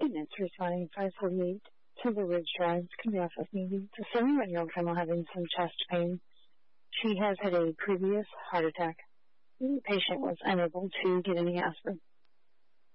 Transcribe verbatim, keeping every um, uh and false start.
Maintenance responding five forty-eight Timber Ridge Drive, coming off of meeting. The seventy-one-year-old female having some chest pain. She has had a previous heart attack. The patient was unable to get any aspirin.